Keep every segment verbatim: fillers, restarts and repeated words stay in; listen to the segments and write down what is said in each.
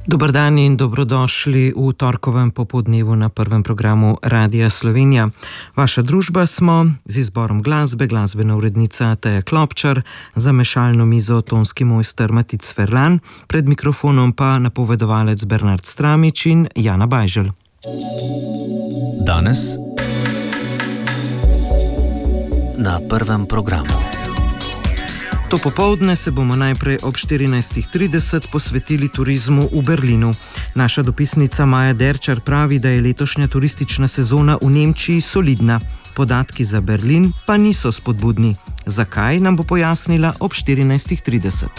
Dober dan in dobrodošli v torkovem popoldnevu na prvem programu Radia Slovenija. Vaša družba smo z izborom glasbe, glasbena urednica Teja Klopčar, za mešalno mizo tonski mojster Matic Ferlan, pred mikrofonom pa napovedovalec Bernard Stramič in Jana Bajžel. Danes na prvem programu. To popoldne se bomo najprej ob štirinajstih trideset posvetili turizmu v Berlinu. Naša dopisnica Maja Derčar pravi, da je letošnja turistična sezona v Nemčiji solidna. Podatki za Berlin pa niso spodbudni. Zakaj, nam bo pojasnila ob štirinajstih trideset.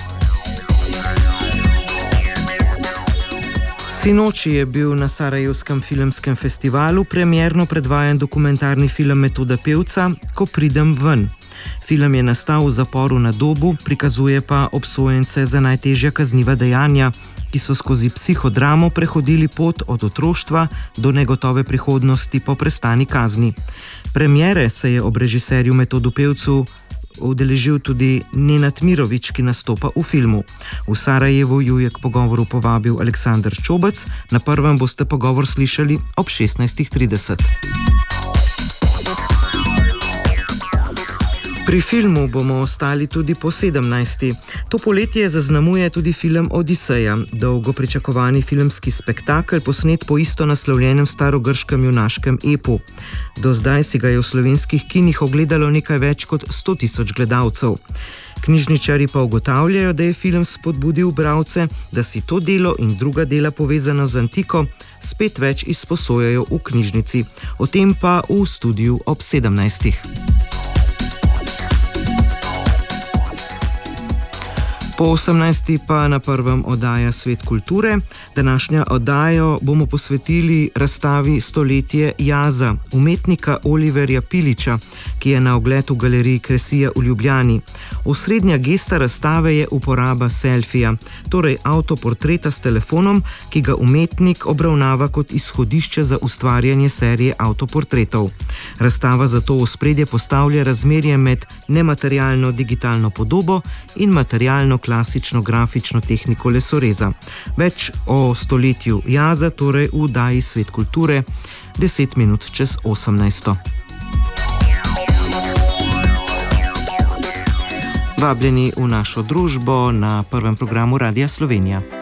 Sinoči je bil na Sarajevskem filmskem festivalu premierno predvajan dokumentarni film Metoda Pevca Ko pridem ven. Film je nastal v zaporu na Dobu, prikazuje pa obsojence za najtežja kazniva dejanja, ki so skozi psihodramo prehodili pot od otroštva do negotove prihodnosti po prestani kazni. Premiere se je ob režiserju Metodu Pevcu udeležil tudi Nenad Mirović, ki nastopa v filmu. V Sarajevu ju je k pogovoru povabil Aleksander Čobec, na prvem boste pogovor slišali ob šestnajstih trideset. Pri filmu bomo ostali tudi po sedemnajsti. To poletje zaznamuje tudi film Odiseja, dolgo pričakovani filmski spektakel, posnet po isto naslovljenem starogrškem junaškem epu. Do zdaj si ga je v slovenskih kinih ogledalo nekaj več kot sto tisoč gledalcev. Knjižničarji pa ugotavljajo, da je film spodbudil bralce, da si to delo in druga dela povezano z antiko spet več izposojajo v knjižnici. O tem pa v studiu ob sedemnajstih. Po osemnajsti pa na prvem oddaja Svet kulture. Današnjo oddajo bomo posvetili razstavi Stoletje jaza umetnika Oliverja Pilića, ki je na ogled v galeriji Kresija v Ljubljani. Osrednja gesta razstave je uporaba selfija, torej avtoportreta s telefonom, ki ga umetnik obravnava kot izhodišče za ustvarjanje serije avtoportretov. Razstava zato v ospredje postavlja razmerje med nematerialno digitalno podobo in materialno klasično grafično tehniko lesoreza. Več o stoletju jaza, torej v oddaji Svet kulture, deset minut čez osemnajsto. Vabljeni v našo družbo na prvem programu Radia Slovenija.